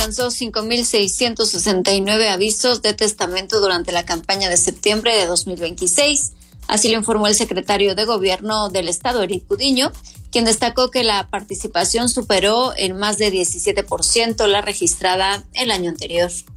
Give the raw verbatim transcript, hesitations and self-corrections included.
alcanzó cinco mil seiscientos sesenta y nueve avisos de testamento durante la campaña de septiembre de dos mil veintiséis. Así lo informó el secretario de Gobierno del Estado, Eric Gudiño, quien destacó que la participación superó en más de diecisiete por ciento la registrada el año anterior.